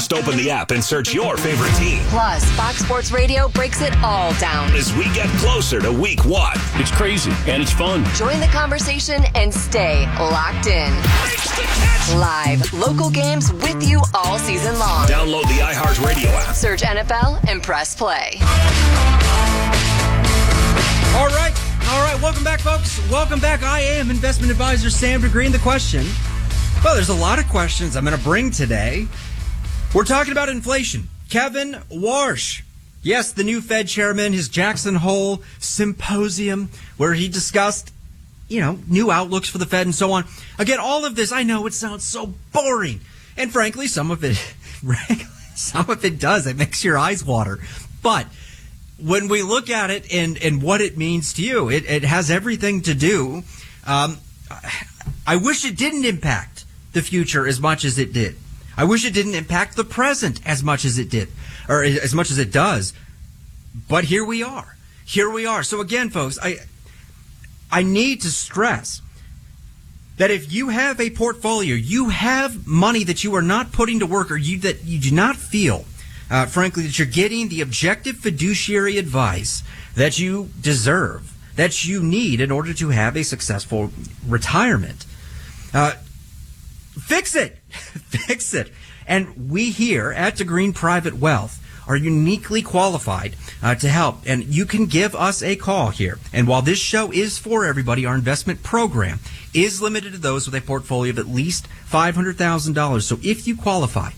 Just open the app and search your favorite team. Plus, Fox Sports Radio breaks it all down as we get closer to week 1. It's crazy and it's fun. Join the conversation and stay locked in. Live, local games with you all season long. Download the iHeartRadio app. Search NFL and press play. All right. Welcome back, folks. Welcome back. I am investment advisor Sam DeGreen. The question, well, there's a lot of questions I'm going to bring today. We're talking about inflation. Kevin Warsh, yes, the new Fed chairman, his Jackson Hole symposium, where he discussed, new outlooks for the Fed and so on. Again, all of this, I know it sounds so boring. And frankly, some of it does. It makes your eyes water. But when we look at it and what it means to you, it has everything to do. I wish it didn't impact the future as much as it did. I wish it didn't impact the present as much as it did, or as much as it does. But here we are. So again, folks, I need to stress that if you have a portfolio, you have money that you are not putting to work, or that you do not feel, frankly, that you're getting the objective fiduciary advice that you deserve, that you need in order to have a successful retirement. Fix it. Fix it. And we here at DeGreen Private Wealth are uniquely qualified to help. And you can give us a call here. And while this show is for everybody, our investment program is limited to those with a portfolio of at least $500,000. So if you qualify,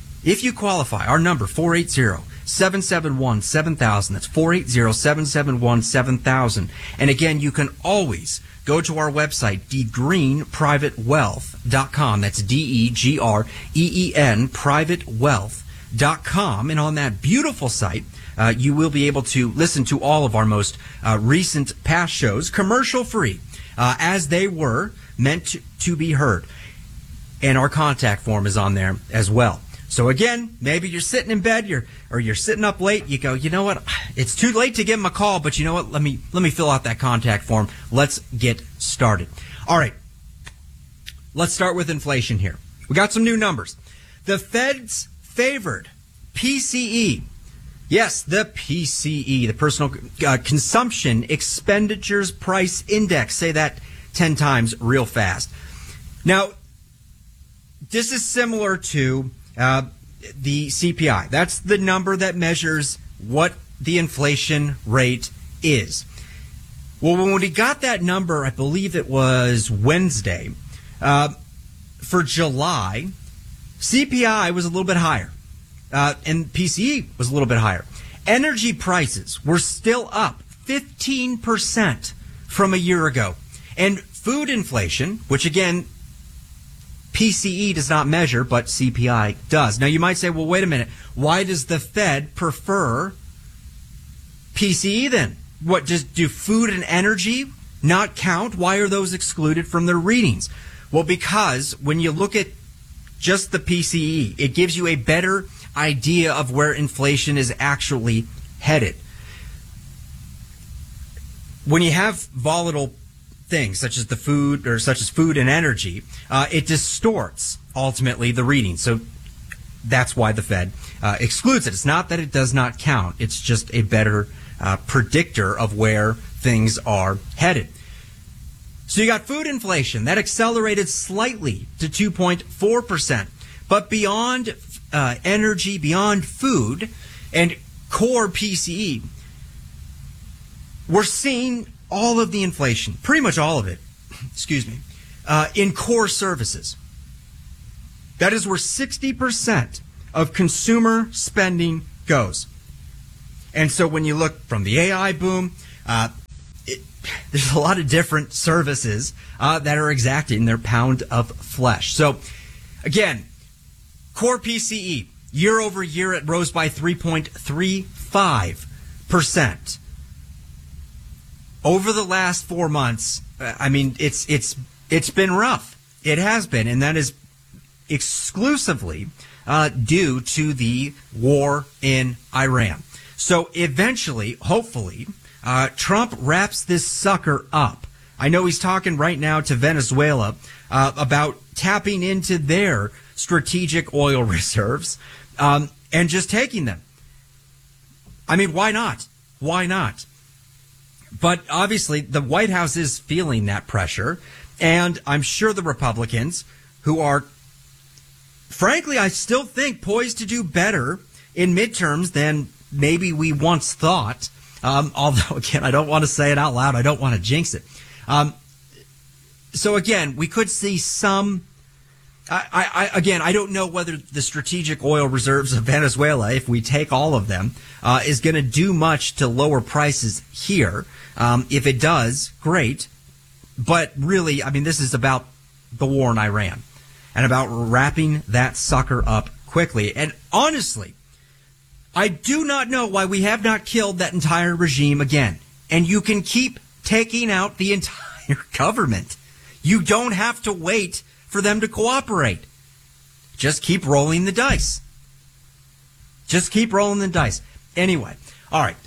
our number, 480-771-7000. That's 480-771-7000. And again, you can always go to our website, degreenprivatewealth.com. That's DEGREEN, privatewealth.com. And on that beautiful site, you will be able to listen to all of our most recent past shows, commercial-free, as they were meant to be heard. And our contact form is on there as well. So again, maybe you're sitting in bed, you're sitting up late, you go, you know what, it's too late to give them a call, but you know what, let me fill out that contact form. Let's get started. All right, let's start with inflation here. We got some new numbers. The Fed's favored PCE. Yes, the PCE, the Personal Consumption Expenditures Price Index. Say that 10 times real fast. Now, this is similar to the CPI. That's the number that measures what the inflation rate is. Well, when we got that number, I believe it was Wednesday, for July, CPI was a little bit higher, and PCE was a little bit higher. Energy prices were still up 15% from a year ago. And food inflation, which again, PCE does not measure, but CPI does. Now, you might say, well, wait a minute. Why does the Fed prefer PCE then? What, just do food and energy not count? Why are those excluded from their readings? Well, because when you look at just the PCE, it gives you a better idea of where inflation is actually headed. When you have volatile things such as food and energy, it distorts ultimately the reading. So that's why the Fed excludes it. It's not that it does not count. It's just a better predictor of where things are headed. So you got food inflation that accelerated slightly to 2.4%. But beyond energy, beyond food and core PCE, we're seeing all of the inflation, pretty much all of it, in core services. That is where 60% of consumer spending goes. And so when you look from the AI boom, there's a lot of different services that are exacting their pound of flesh. So again, core PCE, year over year, it rose by 3.35%. Over the last 4 months, it's been rough. It has been, and that is exclusively due to the war in Iran. So eventually, hopefully, Trump wraps this sucker up. I know he's talking right now to Venezuela about tapping into their strategic oil reserves. and just taking them. I mean, why not? Why not? But obviously, the White House is feeling that pressure, and I'm sure the Republicans, who are, frankly, I still think poised to do better in midterms than maybe we once thought. Although, again, I don't want to say it out loud. I don't want to jinx it. So, again, we could see some. I don't know whether the strategic oil reserves of Venezuela, if we take all of them, is going to do much to lower prices here. If it does, great. But really, I mean, this is about the war in Iran and about wrapping that sucker up quickly. And honestly, I do not know why we have not killed that entire regime again. And you can keep taking out the entire government. You don't have to wait for them to cooperate. Just keep rolling the dice. Just keep rolling the dice. Anyway, all right.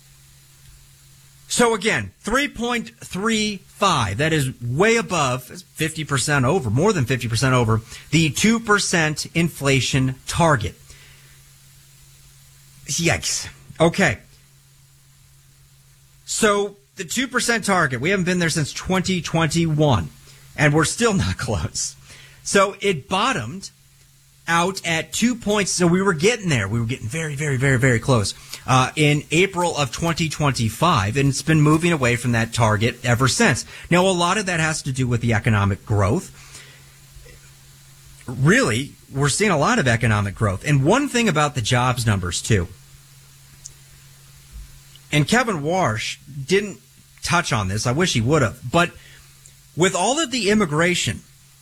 So again, 3.35, that is way above, 50% over, more than 50% over, the 2% inflation target. Yikes. Okay. So the 2% target, we haven't been there since 2021, and we're still not close. So it bottomed out at 2 points. So we were getting there. We were getting very, very, very, very close in April of 2025, and it's been moving away from that target ever since. Now, a lot of that has to do with the economic growth. Really, we're seeing a lot of economic growth. And one thing about the jobs numbers, too, and Kevin Warsh didn't touch on this. I wish he would have. But with all of the immigration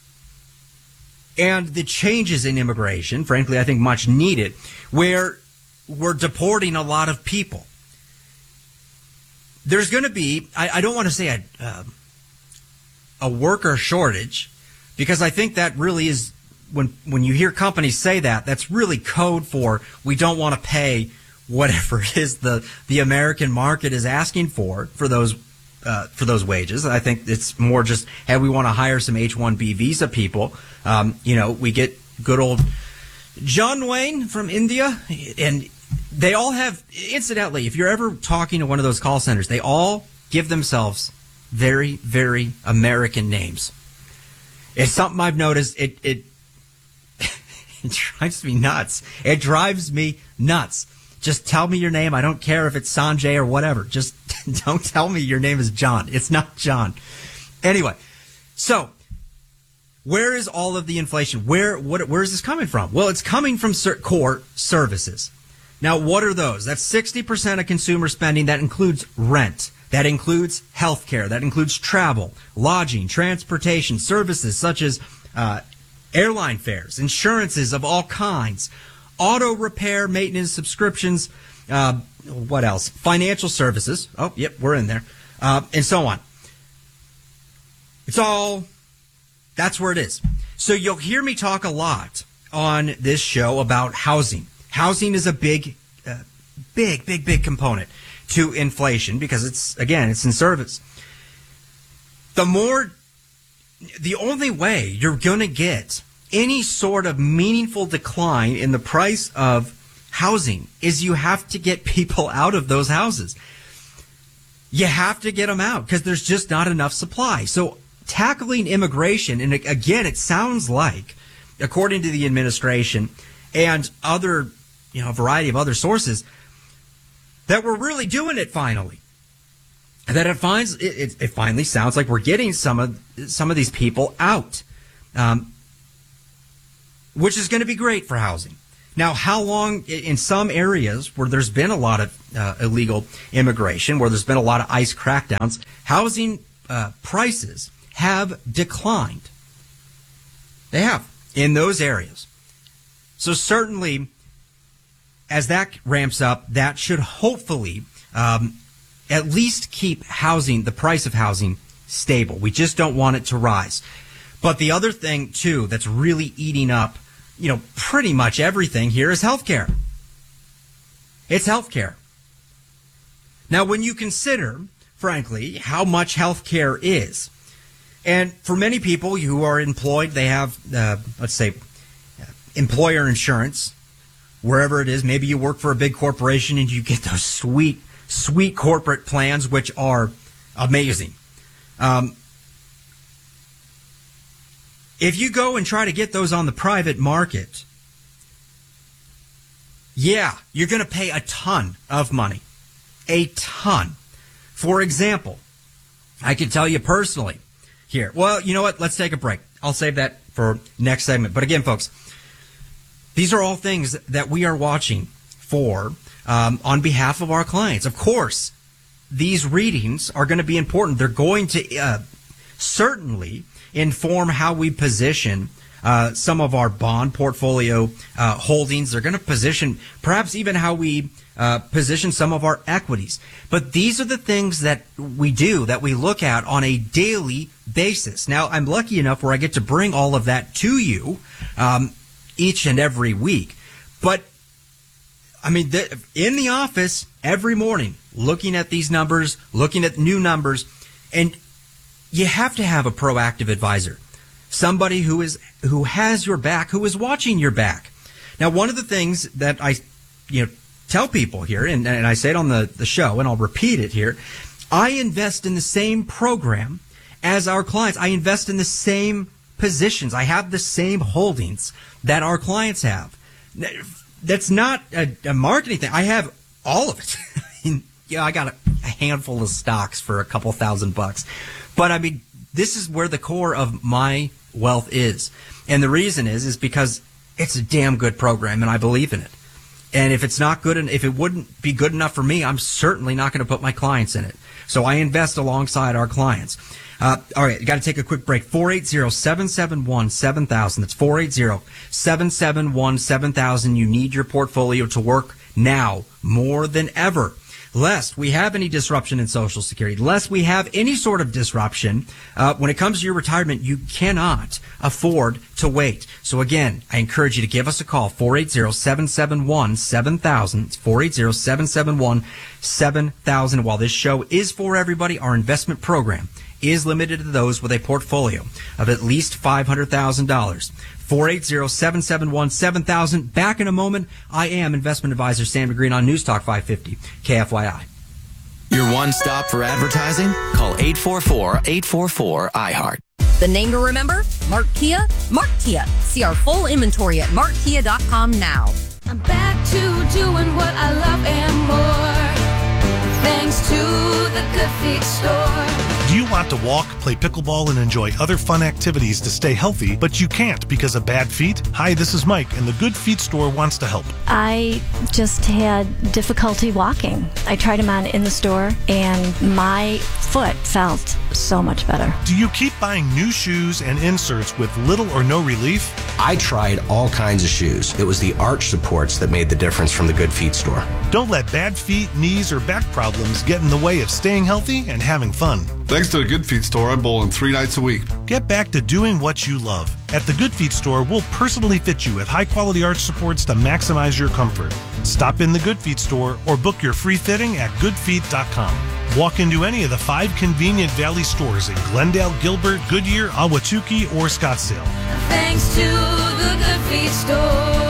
and the changes in immigration, frankly, I think much needed, where we're deporting a lot of people, there's going to be, I don't want to say a worker shortage, because I think that really is, when you hear companies say that, that's really code for we don't want to pay whatever it is the American market is asking for those wages. I think it's more just, hey, we want to hire some H-1B visa people. We get good old John Wayne from India, and they all have, incidentally, if you're ever talking to one of those call centers, they all give themselves very, very American names. It's something I've noticed. It drives me nuts. It drives me nuts. Just tell me your name. I don't care if it's Sanjay or whatever. Just don't tell me your name is John. It's not John. Anyway, so where is all of the inflation? Where is this coming from? Well, it's coming from core services. Now, what are those? That's 60% of consumer spending. That includes rent. That includes healthcare. That includes travel, lodging, transportation, services such as airline fares, insurances of all kinds, auto repair, maintenance, subscriptions, what else? Financial services. Oh, yep, we're in there. And so on. That's where it is. So you'll hear me talk a lot on this show about housing. Housing is a big component to inflation because it's in service. The only way you're going to get any sort of meaningful decline in the price of housing is you have to get people out of those houses. You have to get them out because there's just not enough supply. So tackling immigration, and again, it sounds like, according to the administration and other, a variety of other sources, that we're really doing it finally. That it finally sounds like we're getting some of these people out, which is going to be great for housing. Now, how long, in some areas where there's been a lot of illegal immigration, where there's been a lot of ICE crackdowns, housing prices have declined. They have in those areas. So certainly, as that ramps up, that should hopefully at least keep the price of housing stable. We just don't want it to rise. But the other thing, too, that's really eating up, pretty much everything here is healthcare. It's healthcare. Now, when you consider, frankly, how much healthcare is, and for many people who are employed, they have, let's say, employer insurance, wherever it is. Maybe you work for a big corporation and you get those sweet corporate plans, which are amazing. If you go and try to get those on the private market, yeah, you're going to pay a ton of money. A ton. For example, I can tell you personally here. Well, you know what? Let's take a break. I'll save that for next segment. But again, folks, these are all things that we are watching for on behalf of our clients. Of course, these readings are going to be important. They're going to certainly inform how we position some of our bond portfolio holdings. They're going to position perhaps even how we position some of our equities. But these are the things that we do, that we look at on a daily basis. Now, I'm lucky enough where I get to bring all of that to you each and every week. But, I mean, in the office every morning, looking at these numbers, looking at new numbers, and you have to have a proactive advisor, somebody who has your back, who is watching your back. Now, one of the things that I tell people here, and I say it on the show, and I'll repeat it here, I invest in the same program as our clients. I invest in the same positions. I have the same holdings that our clients have. That's not a marketing thing. I have all of it. I got a handful of stocks for a couple $1,000. But I mean, this is where the core of my wealth is. And the reason is because it's a damn good program and I believe in it. And if it's not good, and if it wouldn't be good enough for me, I'm certainly not going to put my clients in it. So I invest alongside our clients. All right, got to take a quick break. 480-771-7000. That's 480-771-7000. You need your portfolio to work now more than ever. Lest we have any disruption in Social Security, lest we have any sort of disruption when it comes to your retirement, you cannot afford to wait. So again, I encourage you to give us a call, 480-771-7000. It's 480-771-7000. While this show is for everybody, our investment program is limited to those with a portfolio of at least $500,000. 480-771-7000. Back in a moment. I am investment advisor Sam Green on News Talk 550 KFYI. Your one stop for advertising? Call 844-844-iHeart. The name to remember? Mark Kia. Mark Kia. See our full inventory at markkia.com now. I'm back to doing what I love and more, thanks to the Good Feet store. Do you want to walk, play pickleball, and enjoy other fun activities to stay healthy, but you can't because of bad feet? Hi, this is Mike, and the Good Feet store wants to help. I just had difficulty walking. I tried them on in the store, and my foot felt so much better. Do you keep buying new shoes and inserts with little or no relief? I tried all kinds of shoes. It was the arch supports that made the difference from the Good Feet store. Don't let bad feet, knees, or back problems get in the way of staying healthy and having fun. Thanks to the Good Feet store, I'm bowling 3 nights a week. Get back to doing what you love. At the Good Feet store, we'll personally fit you with high-quality arch supports to maximize your comfort. Stop in the Good Feet store or book your free fitting at goodfeet.com. Walk into any of the 5 convenient Valley stores in Glendale, Gilbert, Goodyear, Ahwatukee, or Scottsdale. Thanks to the Good Feet store.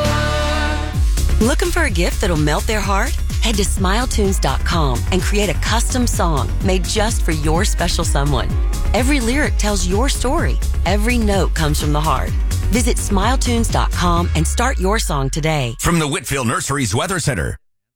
Looking for a gift that'll melt their heart? Head to SmileTunes.com and create a custom song made just for your special someone. Every lyric tells your story. Every note comes from the heart. Visit SmileTunes.com and start your song today. From the Whitfield Nurseries Weather Center.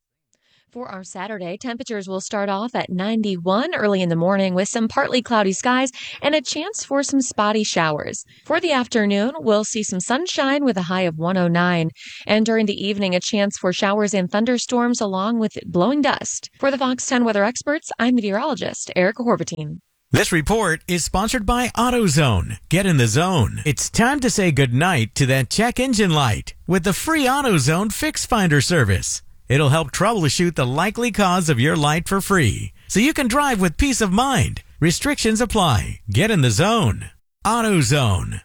For our Saturday, temperatures will start off at 91 early in the morning with some partly cloudy skies and a chance for some spotty showers. For the afternoon, we'll see some sunshine with a high of 109. And during the evening, a chance for showers and thunderstorms along with blowing dust. For the Fox 10 weather experts, I'm meteorologist Erica Horvatine. This report is sponsored by AutoZone. Get in the zone. It's time to say goodnight to that check engine light with the free AutoZone Fix Finder service. It'll help troubleshoot the likely cause of your light for free, so you can drive with peace of mind. Restrictions apply. Get in the zone. AutoZone.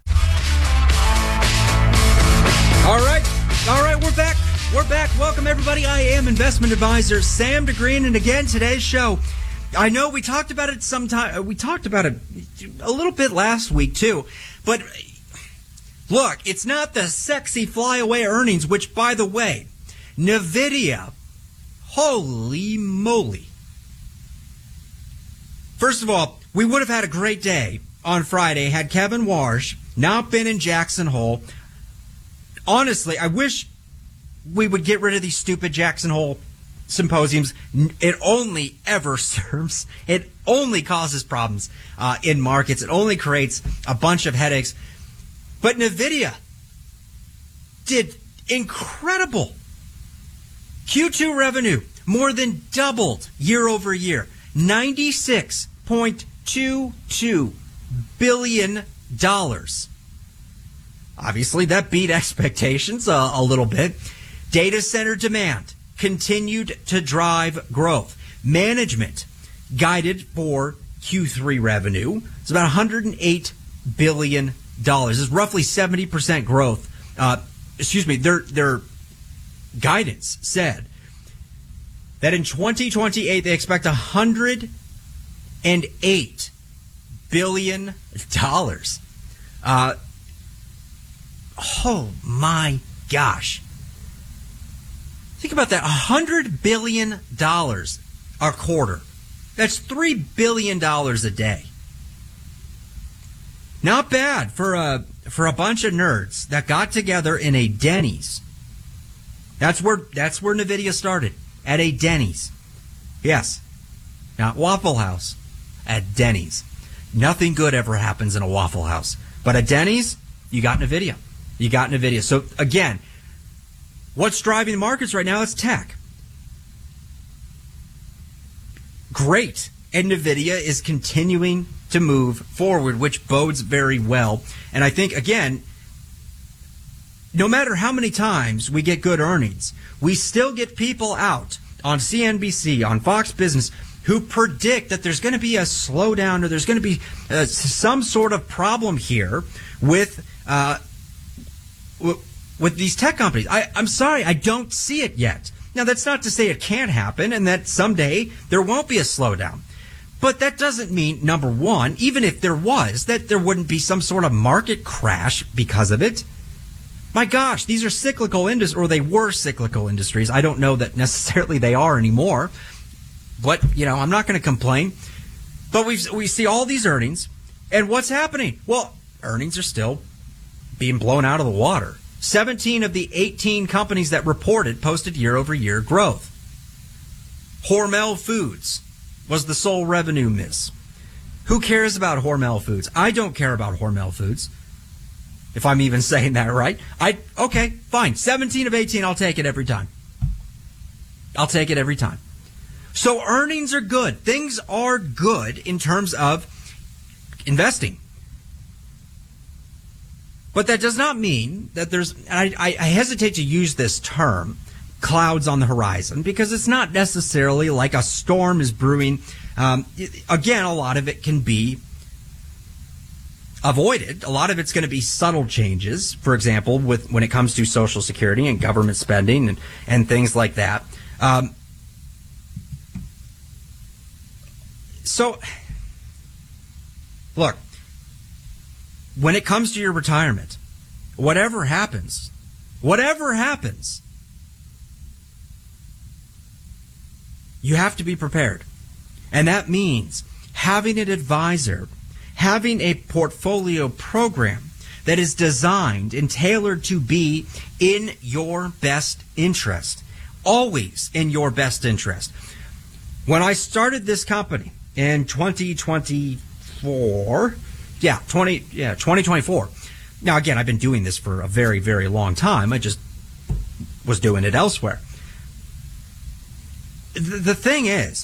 All right, we're back. Welcome, everybody. I am investment advisor Sam DeGreen, and again, today's show, I know we talked about it sometime. We talked about it a little bit last week, too. But look, it's not the sexy flyaway earnings, which, by the way, NVIDIA, holy moly. First of all, we would have had a great day on Friday had Kevin Warsh not been in Jackson Hole. Honestly, I wish we would get rid of these stupid Jackson Hole symposiums. It only ever serves. It only causes problems in markets. It only creates a bunch of headaches. But NVIDIA did incredible. Q2 revenue more than doubled year over year. $96.22 billion. Obviously, that beat expectations a little bit. Data center demand continued to drive growth. Management guided for Q3 revenue. It's about $108 billion. This is roughly 70% growth. Their guidance said that in 2028 they expect $108 billion. Oh my gosh. Think about that. $100 billion a quarter. That's $3 billion a day. Not bad for a bunch of nerds that got together in a Denny's. That's where NVIDIA started, at a Denny's. Yes, not Waffle House, at Denny's. Nothing good ever happens in a Waffle House, but at Denny's, you got NVIDIA. You got NVIDIA. So again, what's driving the markets right now is tech. Great. And NVIDIA is continuing to move forward, which bodes very well. And I think, again, no matter how many times we get good earnings, we still get people out on CNBC, on Fox Business, who predict that there's going to be a slowdown or there's going to be some sort of problem here with these tech companies. I'm sorry, I don't see it yet. Now, that's not to say it can't happen and that someday there won't be a slowdown. But that doesn't mean, number one, even if there was, that there wouldn't be some sort of market crash because of it. My gosh, these are cyclical industries, or they were cyclical industries. I don't know that necessarily they are anymore. But, I'm not going to complain. But we see all these earnings, and what's happening? Well, earnings are still being blown out of the water. 17 of the 18 companies that reported posted year-over-year growth. Hormel Foods was the sole revenue miss. Who cares about Hormel Foods? I don't care about Hormel Foods, if I'm even saying that right. Okay, fine. 17 of 18, I'll take it every time. I'll take it every time. So earnings are good. Things are good in terms of investing. But that does not mean that there's, I hesitate to use this term, clouds on the horizon, because it's not necessarily like a storm is brewing. Again, a lot of it can be avoided. A lot of it's going to be subtle changes, for example, when it comes to Social Security and government spending and things like that. So, look, when it comes to your retirement, whatever happens, you have to be prepared. And that means having an advisor, having a portfolio program that is designed and tailored to be in your best interest, always in your best interest. When I started this company in 2024, 2024. Now, again, I've been doing this for a very, very long time. I just was doing it elsewhere. The thing is,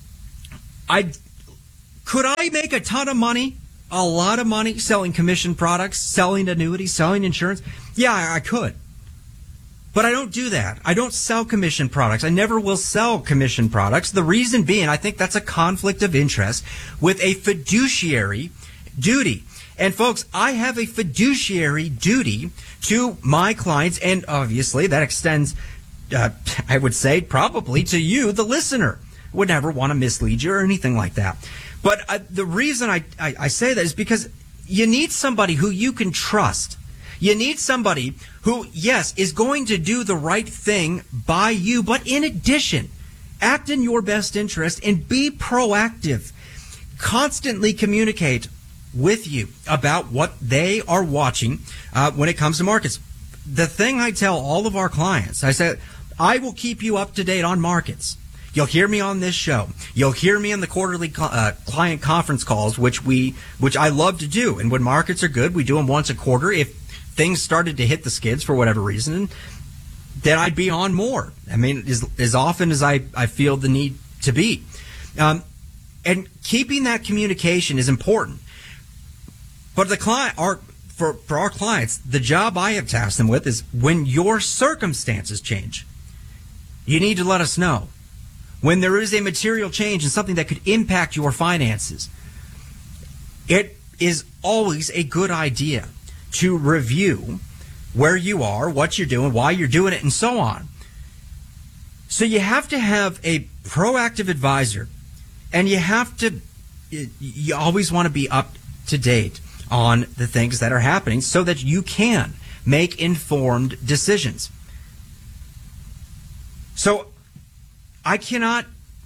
could I make a ton of money, a lot of money, selling commission products, selling annuities, selling insurance? Yeah, I could. But I don't do that. I don't sell commission products. I never will sell commission products. The reason being, I think that's a conflict of interest with a fiduciary duty. And folks, I have a fiduciary duty to my clients, and obviously that extends, I would say, probably to you, the listener. Would never want to mislead you or anything like that. But the reason I say that is because you need somebody who you can trust. You need somebody who, yes, is going to do the right thing by you, but in addition, act in your best interest and be proactive. Constantly communicate with you about what they are watching when it comes to markets. The thing I tell all of our clients, I said, I will keep you up to date on markets. You'll hear me on this show. You'll hear me in the quarterly client conference calls, which I love to do. And when markets are good, we do them once a quarter. If things started to hit the skids for whatever reason, then I'd be on more. I mean, as often as I feel the need to be. And keeping that communication is important. But for our clients, the job I have tasked them with is when your circumstances change, you need to let us know. When there is a material change in something that could impact your finances, it is always a good idea to review where you are, what you're doing, why you're doing it, and so on. So you have to have a proactive advisor, and you always want to be up to date on the things that are happening so that you can make informed decisions. So I cannot,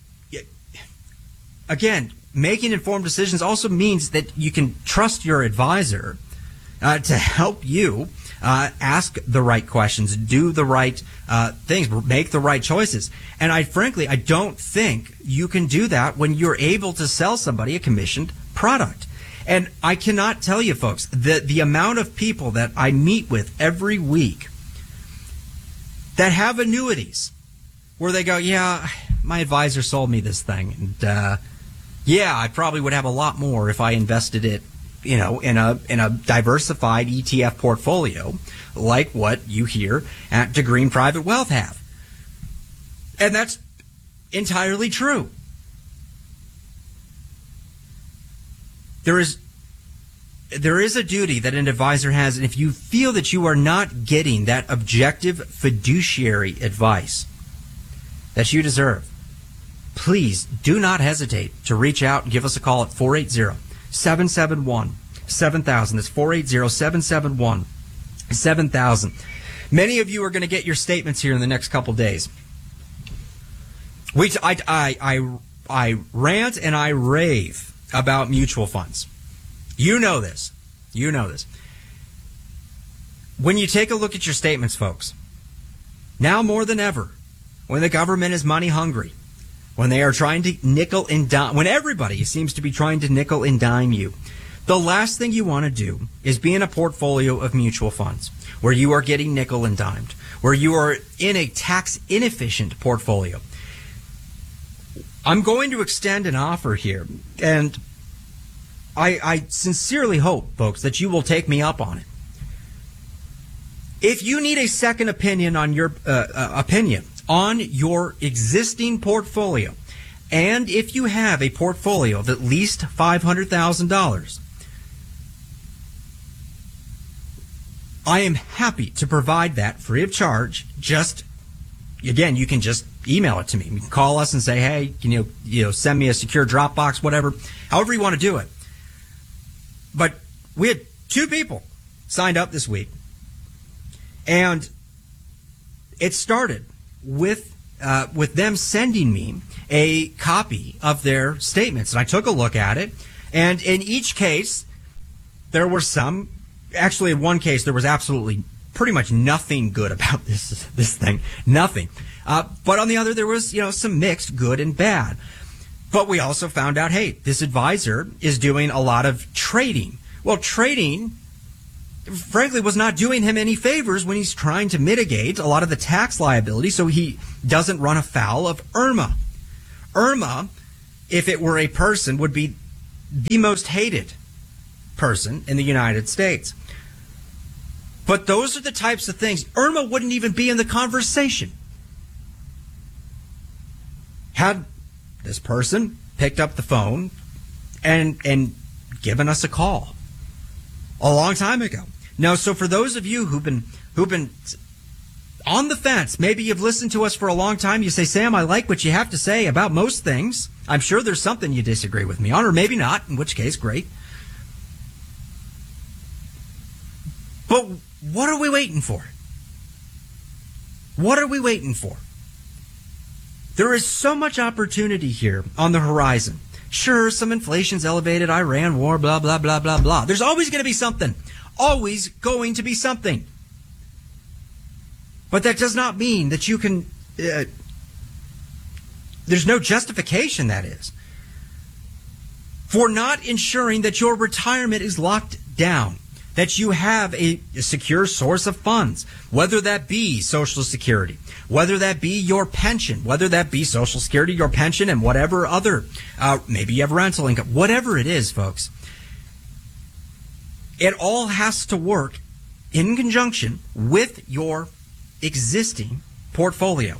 again, making informed decisions also means that you can trust your advisor to help you ask the right questions, do the right things, make the right choices. And I don't think you can do that when you're able to sell somebody a commissioned product. And I cannot tell you, folks, the amount of people that I meet with every week that have annuities where they go, yeah, my advisor sold me this thing. And yeah, I probably would have a lot more if I invested it, in a diversified ETF portfolio like what you here at DeGreen Private Wealth have. And that's entirely true. There is a duty that an advisor has, and if you feel that you are not getting that objective fiduciary advice that you deserve, please do not hesitate to reach out and give us a call at 480-771-7000. That's 480-771-7000. Many of you are going to get your statements here in the next couple days. I rant and I rave about mutual funds. You know this. When you take a look at your statements, folks, now more than ever, when the government is money hungry, when they are trying to nickel and dime, when everybody seems to be trying to nickel and dime you, the last thing you want to do is be in a portfolio of mutual funds where you are getting nickel and dimed, where you are in a tax inefficient portfolio. I'm going to extend an offer here, and I sincerely hope, folks, that you will take me up on it. If you need a second opinion on your existing portfolio, and if you have a portfolio of at least $500,000, I am happy to provide that free of charge. Again, you can just email it to me. You can call us and say, hey, send me a secure Dropbox, whatever, however you want to do it. But we had 2 people signed up this week, and it started with them sending me a copy of their statements. And I took a look at it, and in each case, there were some. Actually, in one case, there was absolutely pretty much nothing good about this thing. Nothing. But on the other, there was, some mixed good and bad. But we also found out, hey, this advisor is doing a lot of trading. Well, trading, frankly, was not doing him any favors when he's trying to mitigate a lot of the tax liability so he doesn't run afoul of IRMA. IRMA, if it were a person, would be the most hated person in the United States. But those are the types of things. IRMA wouldn't even be in the conversation had this person picked up the phone and given us a call a long time ago. Now, so for those of you who've been on the fence, maybe you've listened to us for a long time, you say, Sam, I like what you have to say about most things. I'm sure there's something you disagree with me on, or maybe not, in which case, great. But what are we waiting for? What are we waiting for? There is so much opportunity here on the horizon. Sure, some inflation's elevated, Iran war, blah, blah, blah, blah, blah. There's always going to be something. Always going to be something. But that does not mean that you can... there's no justification, that is, for not ensuring that your retirement is locked down, that you have a secure source of funds, whether that be Social Security, whether that be your pension, whether that be Social Security, your pension, and whatever other, maybe you have rental income, whatever it is, folks. It all has to work in conjunction with your existing portfolio.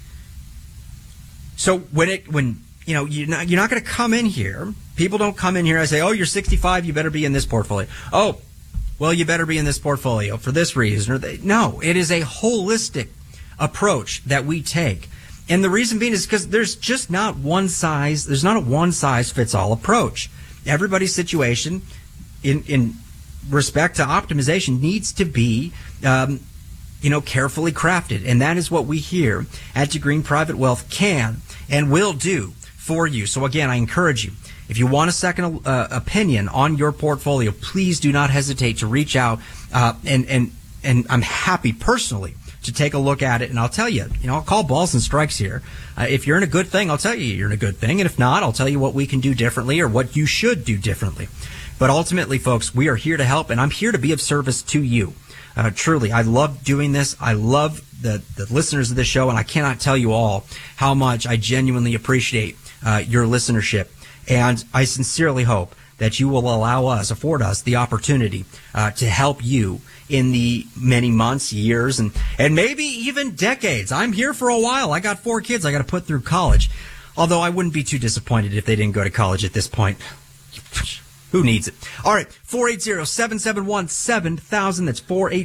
So when you know, you're not going to come in here. People don't come in here and say, "Oh, you're 65, you better be in this portfolio." Oh, well, you better be in this portfolio for this reason. No, it is a holistic approach that we take. And the reason being is because there's just not there's not a one size fits all approach. Everybody's situation in respect to optimization needs to be, carefully crafted. And that is what we here at DeGreen Private Wealth can and will do for you. So again, I encourage you, if you want a second opinion on your portfolio, please do not hesitate to reach out. And I'm happy personally to take a look at it. And I'll tell you, I'll call balls and strikes here. If you're in a good thing, I'll tell you you're in a good thing. And if not, I'll tell you what we can do differently or what you should do differently. But ultimately, folks, we are here to help, and I'm here to be of service to you. Truly, I love doing this. I love the listeners of this show, and I cannot tell you all how much I genuinely appreciate your listenership. And I sincerely hope that you will afford us the opportunity to help you in the many months, years, and maybe even decades. I'm here for a while. I got 4 kids I got to put through college. Although I wouldn't be too disappointed if they didn't go to college at this point. Who needs it? All right, 480-771-7000. That's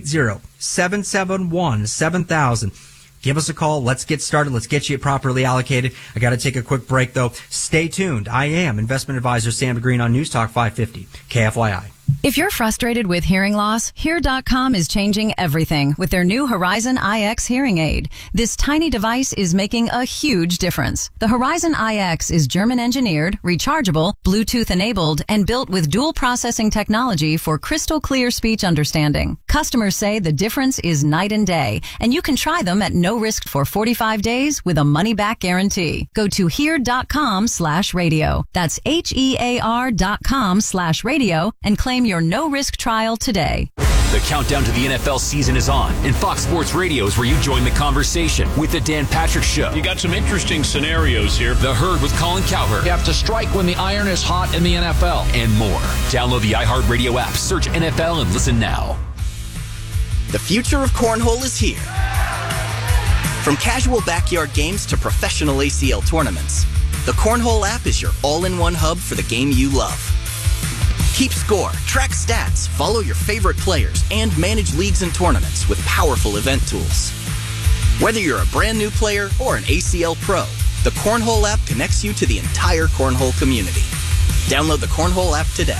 480-771-7000. Give us a call. Let's get started. Let's get you properly allocated. I got to take a quick break, though. Stay tuned. I am investment advisor Sam DeGreen on News Talk 550 KFYI. If you're frustrated with hearing loss, Hear.com is changing everything with their new Horizon IX hearing aid. This tiny device is making a huge difference. The Horizon IX is German engineered, rechargeable, Bluetooth enabled, and built with dual processing technology for crystal clear speech understanding. Customers say the difference is night and day, and you can try them at no risk for 45 days with a money back guarantee. Go to Hear.com/radio. That's HEAR.com/radio and claim your no-risk trial today. The countdown to the NFL season is on, and Fox Sports Radio is where you join the conversation with the Dan Patrick Show. You got some interesting scenarios here. The Herd with Colin Cowherd. You have to strike when the iron is hot in the NFL. And more. Download the iHeartRadio app, search NFL, and listen now. The future of cornhole is here. From casual backyard games to professional ACL tournaments, the Cornhole app is your all-in-one hub for the game you love. Keep score, track stats, follow your favorite players, and manage leagues and tournaments with powerful event tools. Whether you're a brand new player or an ACL pro, the Cornhole app connects you to the entire cornhole community. Download the Cornhole app today.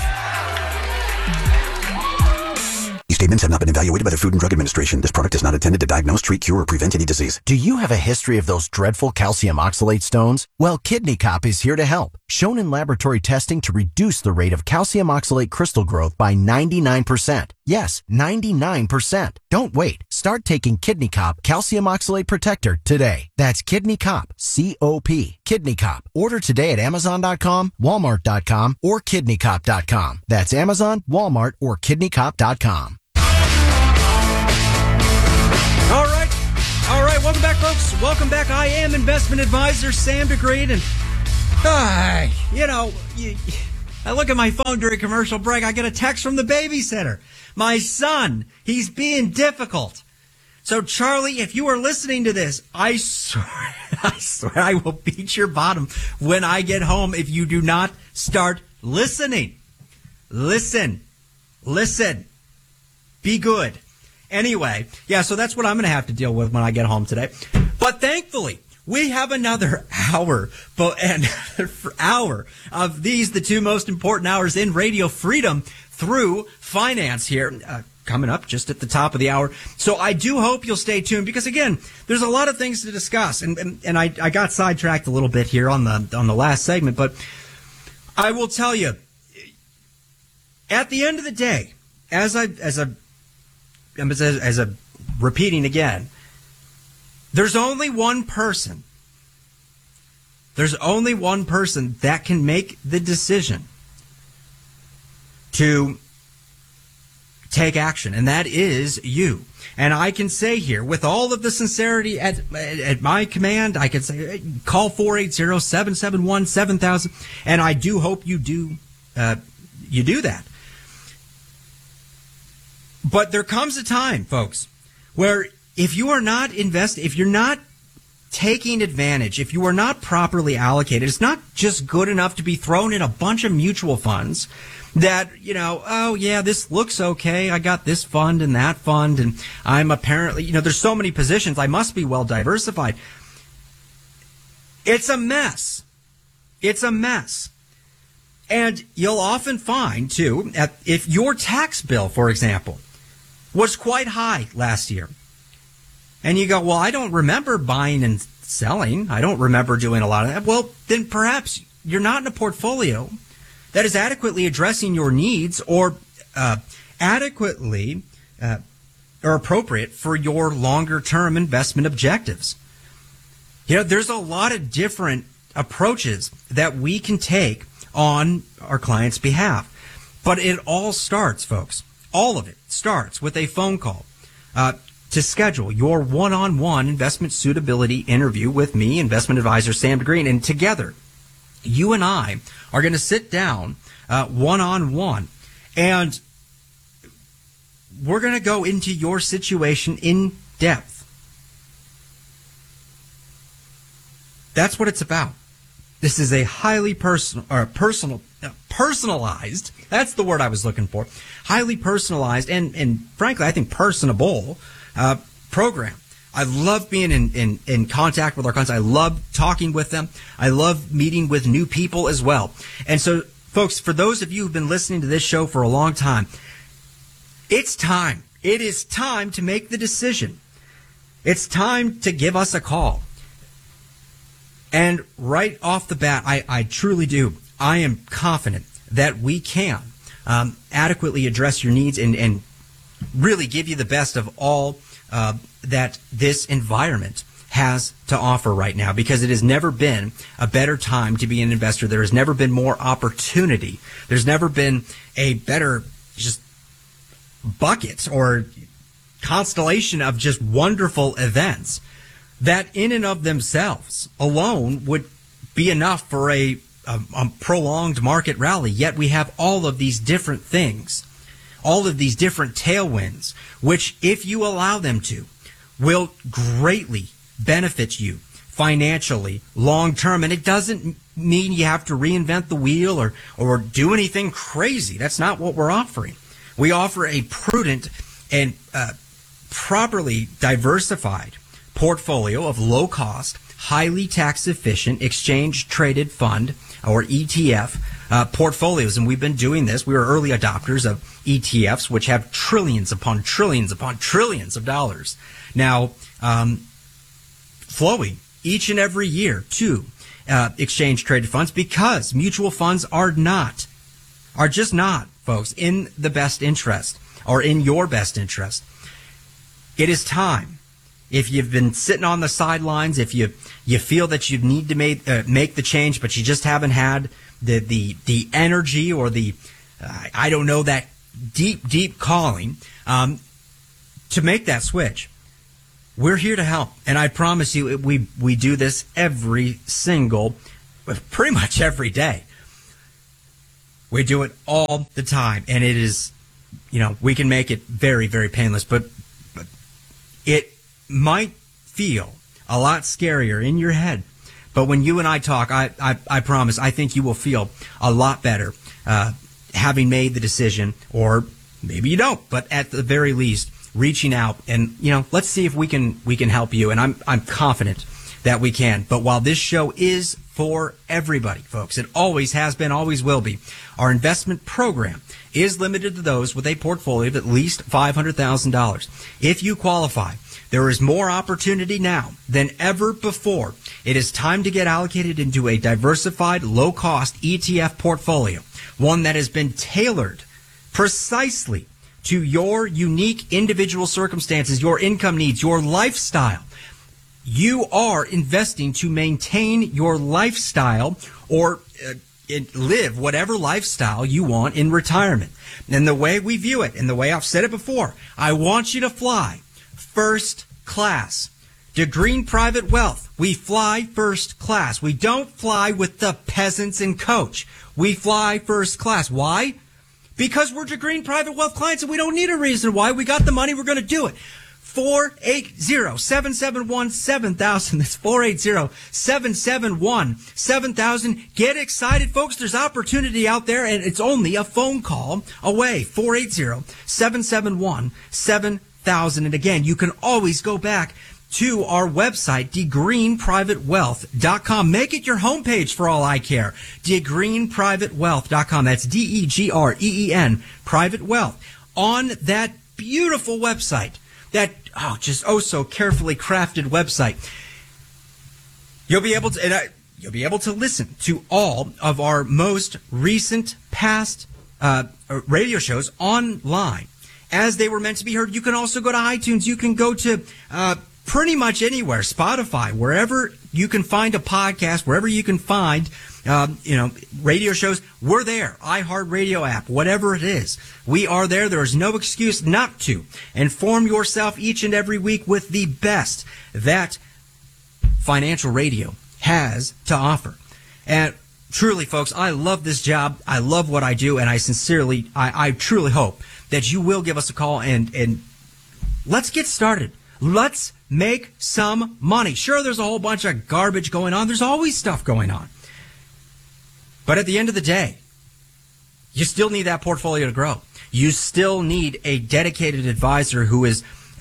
These statements have not been evaluated by the Food and Drug Administration. This product is not intended to diagnose, treat, cure, or prevent any disease. Do you have a history of those dreadful calcium oxalate stones? Well, Kidney Cop is here to help. Shown in laboratory testing to reduce the rate of calcium oxalate crystal growth by 99%. Yes, 99%. Don't wait. Start taking Kidney Cop Calcium Oxalate Protector today. That's Kidney Cop, C-O-P. Kidney Cop. Order today at Amazon.com, Walmart.com, or KidneyCop.com. That's Amazon, Walmart, or KidneyCop.com. All right. Welcome back, folks. Welcome back. I am investment advisor Sam DeGreen, and I look at my phone during commercial break. I get a text from the babysitter. My son, he's being difficult. So, Charlie, if you are listening to this, I swear I will beat your bottom when I get home if you do not start listening. Listen. Be good. Anyway, yeah, so that's what I'm going to have to deal with when I get home today. But thankfully, we have another hour of these, the two most important hours in radio freedom through finance here. coming up just at the top of the hour. So I do hope you'll stay tuned because, again, there's a lot of things to discuss. And I got sidetracked a little bit here on the last segment, but I will tell you, at the end of the day, as a repeating again, there's only one person that can make the decision to take action, and that is you. And I can say here, with all of the sincerity at my command, I can say, call 480-771-7000, and I do hope you do that. But there comes a time, folks, where if you are not if you're not taking advantage, if you are not properly allocated, it's not just good enough to be thrown in a bunch of mutual funds that, oh yeah, this looks okay. I got this fund and that fund, and I'm apparently, there's so many positions. I must be well diversified. It's a mess. It's a mess. And you'll often find, too, if your tax bill, for example, was quite high last year, and you go, well, I don't remember buying and selling. I don't remember doing a lot of that. Well, then perhaps you're not in a portfolio that is adequately addressing your needs or adequately or appropriate for your longer-term investment objectives. There's a lot of different approaches that we can take on our clients' behalf. But it all starts, folks, all of it starts with a phone call to schedule your one-on-one investment suitability interview with me, investment advisor Sam DeGreen, and together you and I are going to sit down one-on-one, and we're going to go into your situation in depth. That's what it's about. This is a highly personalized, that's the word I was looking for, highly personalized and frankly, I think personable program. I love being in contact with our clients. I love talking with them. I love meeting with new people as well. And so, folks, for those of you who've been listening to this show for a long time, it's time. It is time to make the decision. It's time to give us a call. And right off the bat, I truly do. I am confident that we can adequately address your needs and really give you the best of all that this environment has to offer right now, because it has never been a better time to be an investor. There has never been more opportunity. There's never been a better just bucket or constellation of just wonderful events that in and of themselves alone would be enough for a prolonged market rally. Yet we have all of these different things, all of these different tailwinds, which, if you allow them to, will greatly benefit you financially long term. And it doesn't mean you have to reinvent the wheel or do anything crazy. That's not what we're offering. We offer a prudent and properly diversified portfolio of low-cost, highly tax-efficient, exchange-traded fund, or ETF, portfolios. And we've been doing this. We were early adopters of ETFs, which have trillions upon trillions upon trillions of dollars now flowing each and every year to exchange-traded funds, because mutual funds are just not, folks, in the best interest or in your best interest. It is time. If you've been sitting on the sidelines, if you feel that you need to make the change, but you just haven't had the energy or that deep calling to make that switch, we're here to help. And I promise you, we do this pretty much every day. We do it all the time, and it is, we can make it very, very painless, but it might feel a lot scarier in your head. But when you and I talk, I promise, I think you will feel a lot better having made the decision, or maybe you don't, but at the very least, reaching out and, let's see if we can help you. And I'm confident that we can. But while this show is for everybody, folks. It always has been, always will be. Our investment program is limited to those with a portfolio of at least $500,000. If you qualify, there is more opportunity now than ever before. It is time to get allocated into a diversified, low-cost ETF portfolio, one that has been tailored precisely to your unique individual circumstances, your income needs, your lifestyle. You are investing to maintain your lifestyle or live whatever lifestyle you want in retirement. And the way we view it, and the way I've said it before, I want you to fly first class. DeGreen Private Wealth, we fly first class. We don't fly with the peasants and coach. We fly first class. Why? Because we're DeGreen Private Wealth clients and we don't need a reason why. We got the money, we're going to do it. 480-771-7000. That's 480-771-7000. Get excited, folks. There's opportunity out there, and it's only a phone call away. 480-771-7000. And again, you can always go back to our website, degreenprivatewealth.com. Make it your homepage for all I care. degreenprivatewealth.com. That's DEGREEN, Private Wealth. On that beautiful website, that just so carefully crafted website, you'll be able to listen to all of our most recent past radio shows online as they were meant to be heard. You can also go to iTunes. You can go to pretty much anywhere, Spotify, wherever you can find a podcast, wherever you can find radio shows, we're there. iHeartRadio app, whatever it is, we are there. There is no excuse not to. Inform yourself each and every week with the best that financial radio has to offer. And truly, folks, I love this job. I love what I do, and I truly hope that you will give us a call and let's get started. Let's make some money. Sure, there's a whole bunch of garbage going on. There's always stuff going on. But at the end of the day, you still need that portfolio to grow. You still need a dedicated advisor who is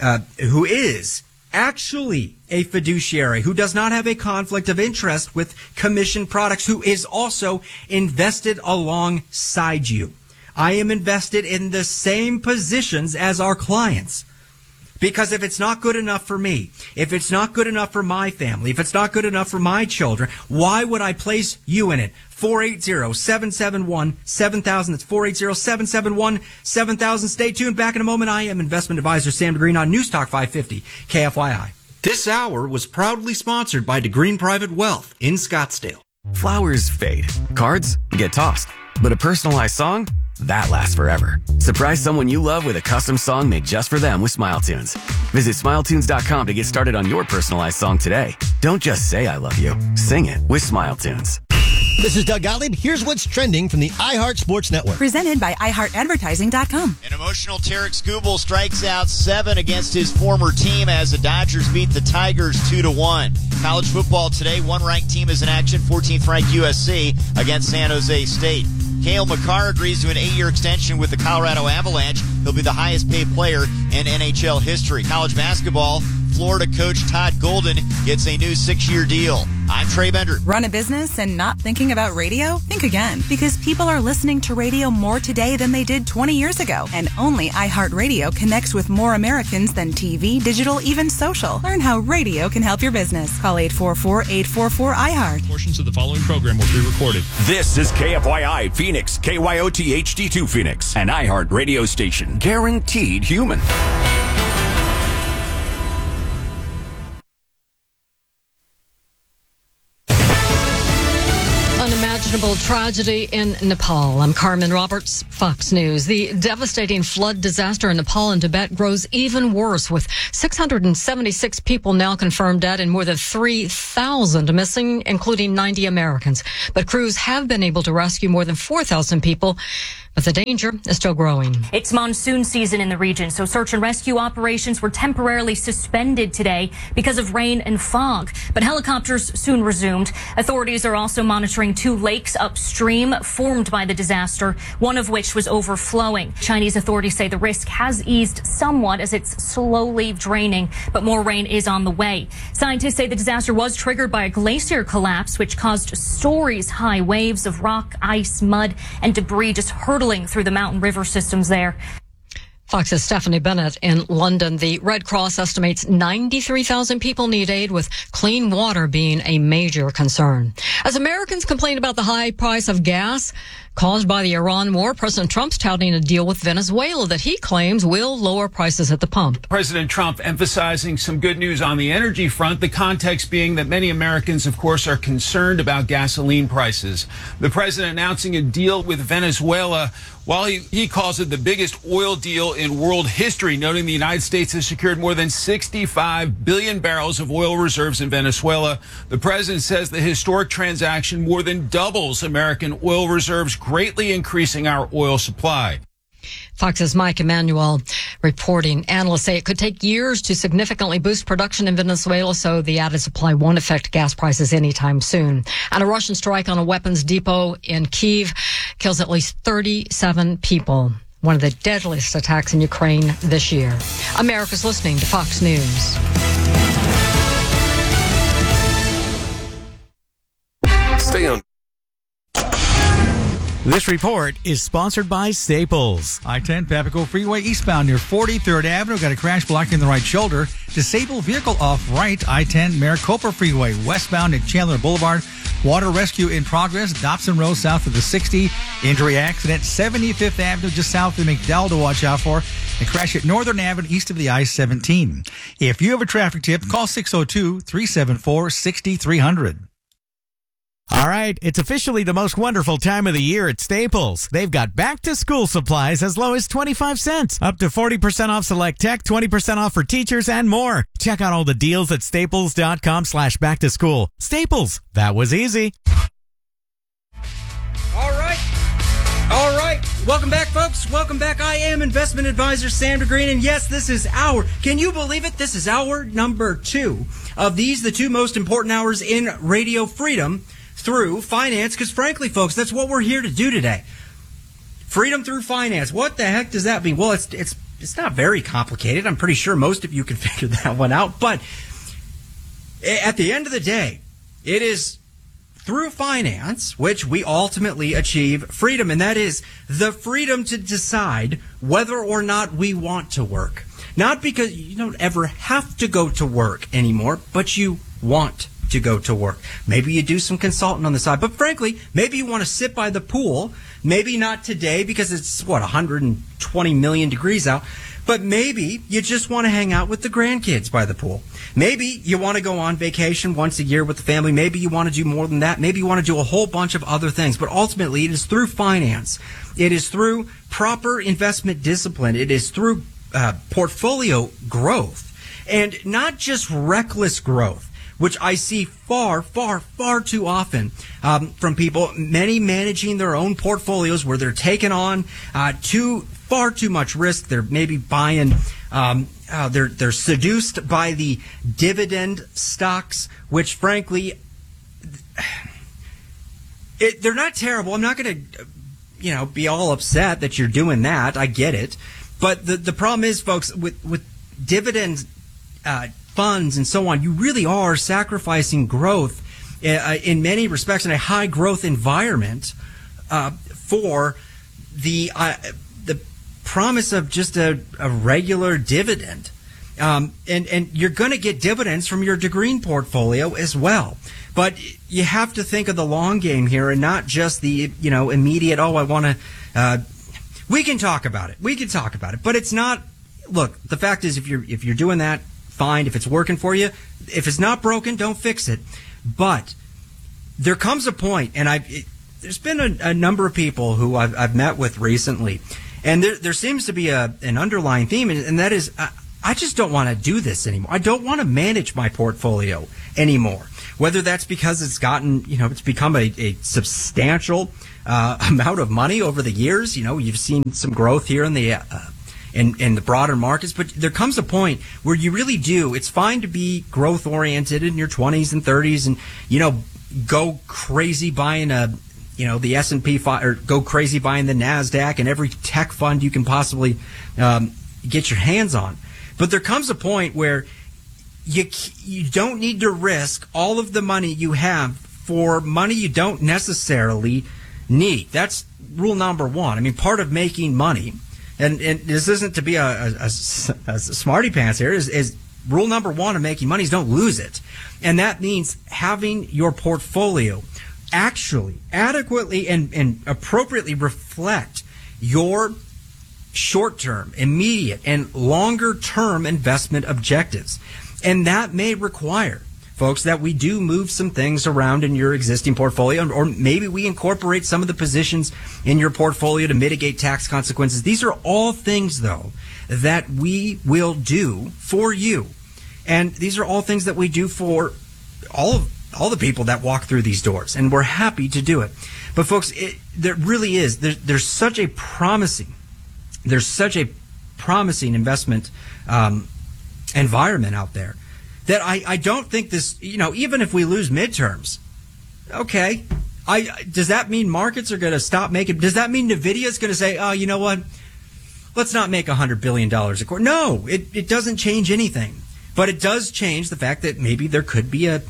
actually a fiduciary, who does not have a conflict of interest with commission products, who is also invested alongside you. I am invested in the same positions as our clients. Because if it's not good enough for me, if it's not good enough for my family, if it's not good enough for my children, why would I place you in it? 480-771-7000. That's 480-771-7000. Stay tuned. Back in a moment. I am investment advisor Sam DeGreen on News Talk 550 KFYI. This hour was proudly sponsored by DeGreen Private Wealth in Scottsdale. Flowers fade. Cards get tossed. But a personalized song? That lasts forever. Surprise someone you love with a custom song made just for them with SmileTunes. Visit SmileTunes.com to get started on your personalized song today. Don't just say I love you. Sing it with SmileTunes. This is Doug Gottlieb. Here's what's trending from the iHeart Sports Network. Presented by iHeartAdvertising.com. An emotional Tarek Skubal strikes out 7 against his former team as the Dodgers beat the Tigers 2-1. College football today, one ranked team is in action, 14th ranked USC against San Jose State. Cale Makar agrees to an 8-year extension with the Colorado Avalanche. He'll be the highest paid player in NHL history. College basketball, Florida coach Todd Golden gets a new 6-year deal. I'm Trey Bender. Run a business and not thinking about radio? Think again, because people are listening to radio more today than they did 20 years ago. And only iHeartRadio connects with more Americans than TV, digital, even social. Learn how radio can help your business. Call 844-844-iHeart. Portions of the following program will be recorded. This is KFYI Phoenix, KYOT HD2 Phoenix, an iHeart radio station. Guaranteed human. Unimaginable tragedy in Nepal. I'm Carmen Roberts, Fox News. The devastating flood disaster in Nepal and Tibet grows even worse, with 676 people now confirmed dead and more than 3,000 missing, including 90 Americans. But crews have been able to rescue more than 4,000 people. But the danger is still growing. It's monsoon season in the region, so search and rescue operations were temporarily suspended today because of rain and fog. But helicopters soon resumed. Authorities are also monitoring 2 lakes upstream formed by the disaster, one of which was overflowing. Chinese authorities say the risk has eased somewhat as it's slowly draining, but more rain is on the way. Scientists say the disaster was triggered by a glacier collapse, which caused stories-high waves of rock, ice, mud, and debris just hurtling through the mountain river systems there. Fox's Stephanie Bennett in London. The Red Cross estimates 93,000 people need aid, with clean water being a major concern. As Americans complain about the high price of gas caused by the Iran war, President Trump's touting a deal with Venezuela that he claims will lower prices at the pump. President Trump emphasizing some good news on the energy front, the context being that many Americans, of course, are concerned about gasoline prices. The president announcing a deal with Venezuela, while he calls it the biggest oil deal in world history, noting the United States has secured more than 65 billion barrels of oil reserves in Venezuela. The president says the historic transaction more than doubles American oil reserves, greatly increasing our oil supply. Fox's Mike Emanuel reporting. Analysts say it could take years to significantly boost production in Venezuela, so the added supply won't affect gas prices anytime soon. And a Russian strike on a weapons depot in Kyiv kills at least 37 people. One of the deadliest attacks in Ukraine this year. America's listening to Fox News. Stay on. This report is sponsored by Staples. I-10 Papago Freeway eastbound near 43rd Avenue. Got a crash blocking the right shoulder. Disabled vehicle off right. I-10 Maricopa Freeway westbound at Chandler Boulevard. Water rescue in progress. Dobson Road south of the 60. Injury accident. 75th Avenue just south of McDowell to watch out for. A crash at Northern Avenue east of the I-17. If you have a traffic tip, call 602-374-6300. All right, it's officially the most wonderful time of the year at Staples. They've got back-to-school supplies as low as 25 cents, up to 40% off select tech, 20% off for teachers, and more. Check out all the deals at staples.com/back-to-school. Staples, that was easy. All right. Welcome back, folks. Welcome back. I am investment advisor Sandra Green, and yes, this is can you believe it? This is hour number 2 of these, the 2 most important hours in Radio Freedom through finance, because frankly, folks, that's what we're here to do today. Freedom through finance. What the heck does that mean? Well, it's not very complicated. I'm pretty sure most of you can figure that one out. But at the end of the day, it is through finance which we ultimately achieve freedom, and that is the freedom to decide whether or not we want to work. Not because you don't ever have to go to work anymore, but you want to go to work. Maybe you do some consulting on the side, but frankly, maybe you want to sit by the pool. Maybe not today because it's 120 million degrees out, but maybe you just want to hang out with the grandkids by the pool. Maybe you want to go on vacation once a year with the family. Maybe you want to do more than that. Maybe you want to do a whole bunch of other things, but ultimately it is through finance. It is through proper investment discipline. It is through portfolio growth, and not just reckless growth, which I see far, far, far too often from people, many managing their own portfolios where they're taking on far too much risk. They're maybe buying, they're seduced by the dividend stocks, which frankly, they're not terrible. I'm not going to, be all upset that you're doing that. I get it. But the problem is, folks, with dividend funds and so on, you really are sacrificing growth in many respects in a high growth environment for the promise of just a regular dividend. And you're going to get dividends from your green portfolio as well. But you have to think of the long game here and not just the immediate, I want to we can talk about it. But it's not. Look, the fact is, if you're doing that, fine. If it's working for you, if it's not broken, don't fix it. But there comes a point, and there's been a number of people who I've met with recently, and there seems to be an underlying theme, and that is, I just don't want to do this anymore. I don't want to manage my portfolio anymore. Whether that's because it's gotten, it's become a substantial amount of money over the years. You've seen some growth here in the broader markets, but there comes a point where you really do. It's fine to be growth oriented in your 20s and 30s, and go crazy buying the S&P 5, or go crazy buying the NASDAQ and every tech fund you can possibly get your hands on. But there comes a point where you don't need to risk all of the money you have for money you don't necessarily need. That's rule number one. I mean, part of making money, and this isn't to be a smarty pants here, is rule number one of making money is don't lose it. And that means having your portfolio actually adequately and appropriately reflect your short-term, immediate, and longer-term investment objectives. And that may require, folks, that we do move some things around in your existing portfolio, or maybe we incorporate some of the positions in your portfolio to mitigate tax consequences. These are all things, though, that we will do for you. And these are all things that we do for all the people that walk through these doors, and we're happy to do it. But folks, there really is, there's such a promising investment environment out there that I don't think this, even if we lose midterms, okay, does that mean markets are going to stop making, does that mean NVIDIA is going to say, oh, you know what, let's not make $100 billion a quarter? No, it doesn't change anything. But it does change the fact that maybe there could be a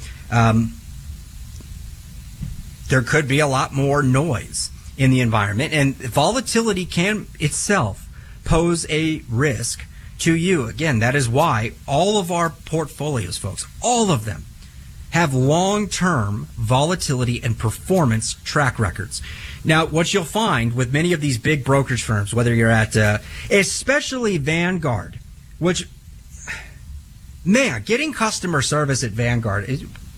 lot more noise in the environment, and volatility can itself pose a risk to you. Again, that is why all of our portfolios, folks, all of them have long-term volatility and performance track records. Now, what you'll find with many of these big brokerage firms, whether you're at, especially Vanguard, which, man, getting customer service at Vanguard,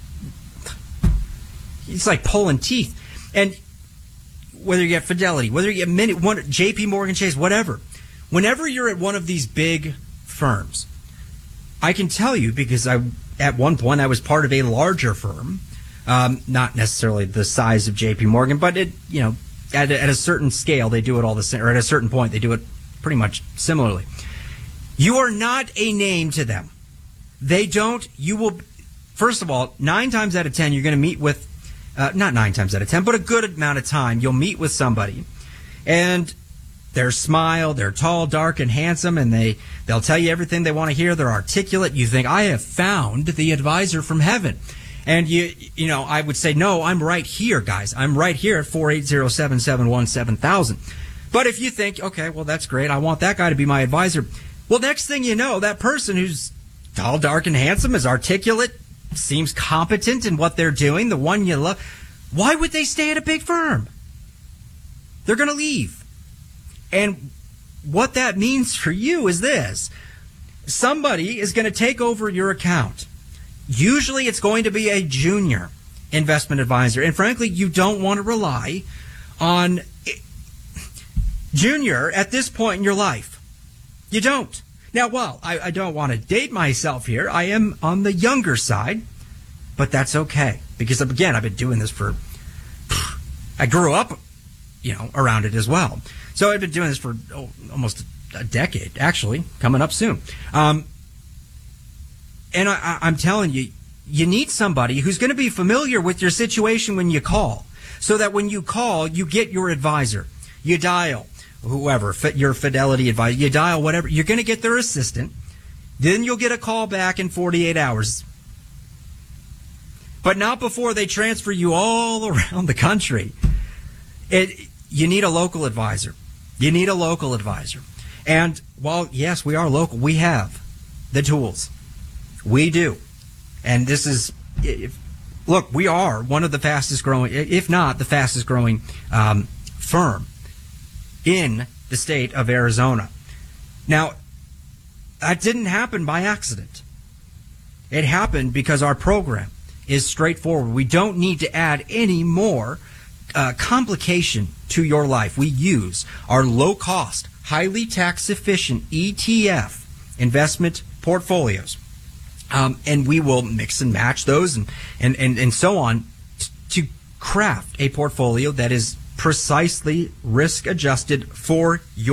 it's like pulling teeth. And whether you get Fidelity, whether you get JP Morgan Chase, whatever, whenever you're at one of these big firms, I can tell you, because at one point I was part of a larger firm, not necessarily the size of JP Morgan, but at a certain scale they do it all the same, or at a certain point they do it pretty much similarly. You are not a name to them. They don't. You will. First of all, 9 times out of 10, you're going to meet with. Not 9 times out of 10, but a good amount of time, you'll meet with somebody, and their smile, they're tall, dark, and handsome, and they'll tell you everything they want to hear. They're articulate. You think, I have found the advisor from heaven. And I would say, no, I'm right here, guys. I'm right here at 480-771-7000. But if you think, okay, well, that's great, I want that guy to be my advisor. Well, next thing you know, that person who's tall, dark, and handsome, is articulate, seems competent in what they're doing, the one you love, why would they stay at a big firm? They're going to leave. And what that means for you is this. Somebody is going to take over your account. Usually it's going to be a junior investment advisor. And frankly, you don't want to rely on junior at this point in your life. You don't. Now, well, I don't want to date myself here. I am on the younger side, but that's okay. Because, again, I've been doing this I grew up, around it as well. So I've been doing this for almost a decade, actually, coming up soon. And I'm telling you, you need somebody who's going to be familiar with your situation when you call, so that when you call, you get your advisor. You dial whoever, your Fidelity advisor, you dial whatever. You're going to get their assistant. Then you'll get a call back in 48 hours. But not before they transfer you all around the country. You need a local advisor. You need a local advisor. And while, yes, we are local, we have the tools. We do. And this is, look, we are one of the fastest growing, if not the fastest growing firm in the state of Arizona. Now, that didn't happen by accident. It happened because our program is straightforward. We don't need to add any more complication to your life. We use our low-cost, highly tax-efficient ETF investment portfolios. And we will mix and match those and so on to craft a portfolio that is precisely risk adjusted for your